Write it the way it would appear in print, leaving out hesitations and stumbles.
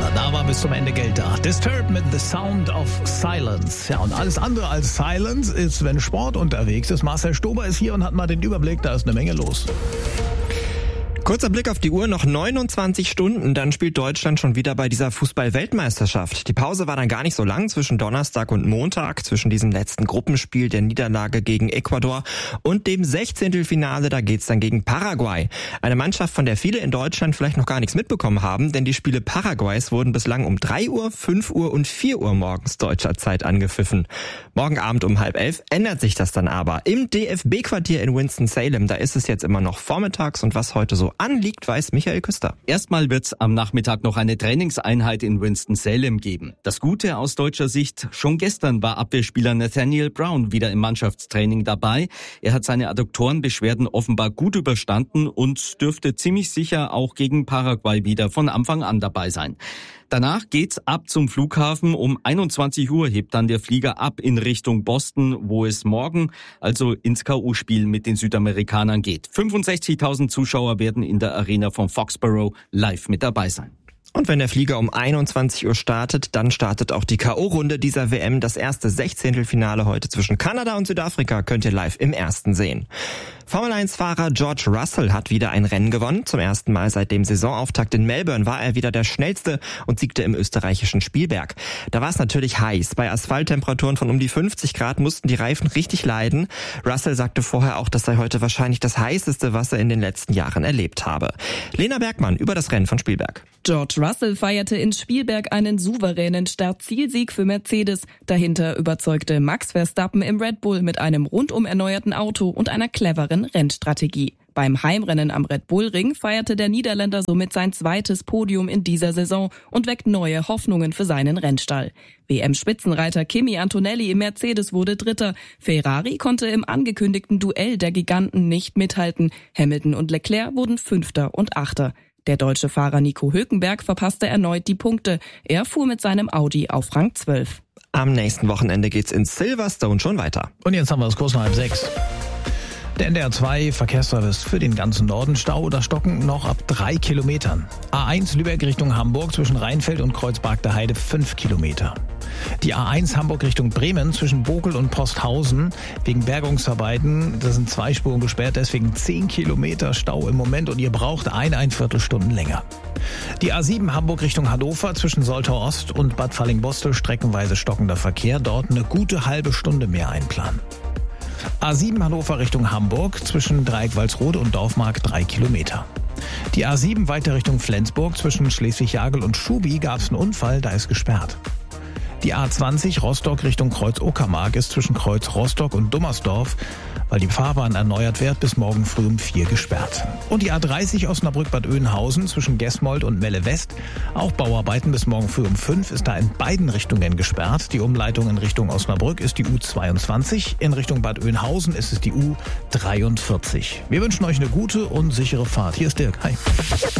Da war bis zum Ende Geld da. Disturbed mit The Sound of Silence. Ja, und alles andere als Silence ist, wenn Sport unterwegs ist. Marcel Stober ist hier und hat mal den Überblick, da ist eine Menge los. Kurzer Blick auf die Uhr, noch 29 Stunden, dann spielt Deutschland schon wieder bei dieser Fußball-Weltmeisterschaft. Die Pause war dann gar nicht so lang zwischen Donnerstag und Montag, zwischen diesem letzten Gruppenspiel der Niederlage gegen Ecuador und dem 16. Da geht's dann gegen Paraguay. Eine Mannschaft, von der viele in Deutschland vielleicht noch gar nichts mitbekommen haben, denn die Spiele Paraguays wurden bislang um 3 Uhr, 5 Uhr und 4 Uhr morgens deutscher Zeit angepfiffen. Morgen Abend um 10:30 ändert sich das dann aber. Im DFB-Quartier in Winston-Salem, da ist es jetzt immer noch vormittags und was heute so anliegt, weiß Michael Küster. Erstmal wird's am Nachmittag noch eine Trainingseinheit in Winston-Salem geben. Das Gute aus deutscher Sicht, schon gestern war Abwehrspieler Nathaniel Brown wieder im Mannschaftstraining dabei. Er hat seine Adduktorenbeschwerden offenbar gut überstanden und dürfte ziemlich sicher auch gegen Paraguay wieder von Anfang an dabei sein. Danach geht's ab zum Flughafen. Um 21 Uhr hebt dann der Flieger ab in Richtung Boston, wo es morgen also ins K.O.-Spiel mit den Südamerikanern geht. 65.000 Zuschauer werden in der Arena von Foxborough live mit dabei sein. Und wenn der Flieger um 21 Uhr startet, dann startet auch die K.O.-Runde dieser WM. Das erste 16. heute zwischen Kanada und Südafrika könnt ihr live im ersten sehen. Formel-1-Fahrer George Russell hat wieder ein Rennen gewonnen. Zum ersten Mal seit dem Saisonauftakt in Melbourne war er wieder der Schnellste und siegte im österreichischen Spielberg. Da war es natürlich heiß. Bei Asphalttemperaturen von um die 50 Grad mussten die Reifen richtig leiden. Russell sagte vorher auch, das sei heute wahrscheinlich das heißeste, was er in den letzten Jahren erlebt habe. Lena Bergmann über das Rennen von Spielberg. George Russell feierte in Spielberg einen souveränen Start-Zielsieg für Mercedes. Dahinter überzeugte Max Verstappen im Red Bull mit einem rundum erneuerten Auto und einer cleveren Rennstrategie. Beim Heimrennen am Red Bull Ring feierte der Niederländer somit sein zweites Podium in dieser Saison und weckt neue Hoffnungen für seinen Rennstall. WM-Spitzenreiter Kimi Antonelli im Mercedes wurde Dritter. Ferrari konnte im angekündigten Duell der Giganten nicht mithalten. Hamilton und Leclerc wurden Fünfter und Achter. Der deutsche Fahrer Nico Hülkenberg verpasste erneut die Punkte. Er fuhr mit seinem Audi auf Rang 12. Am nächsten Wochenende geht's in Silverstone schon weiter. Und jetzt haben wir das Kurs nach 5:30. Der NDR 2 Verkehrsservice für den ganzen Norden. Stau oder Stocken noch ab 3 Kilometern. A1 Lübeck Richtung Hamburg zwischen Rheinfeld und Kreuzberg der Heide 5 Kilometer. Die A1 Hamburg Richtung Bremen zwischen Bokel und Posthausen wegen Bergungsarbeiten. Da sind 2 Spuren gesperrt, deswegen 10 Kilometer Stau im Moment und ihr braucht ein Viertelstunden länger. Die A7 Hamburg Richtung Hannover zwischen Soltau Ost und Bad Fallingbostel streckenweise stockender Verkehr. Dort eine gute halbe Stunde mehr einplanen. A7 Hannover Richtung Hamburg zwischen Dreieck-Walsrode und Dorfmark 3 Kilometer. Die A7 weiter Richtung Flensburg zwischen Schleswig-Jagel und Schubi gab es einen Unfall, da ist gesperrt. Die A20 Rostock Richtung Kreuz-Uckermark ist zwischen Kreuz Rostock und Dummersdorf, weil die Fahrbahn erneuert wird, bis morgen früh um 4 gesperrt. Und die A30 Osnabrück-Bad Oeynhausen zwischen Gesmold und Melle West, auch Bauarbeiten bis morgen früh um 5, ist da in beiden Richtungen gesperrt. Die Umleitung in Richtung Osnabrück ist die U22, in Richtung Bad Oeynhausen ist es die U43. Wir wünschen euch eine gute und sichere Fahrt. Hier ist Dirk. Hi.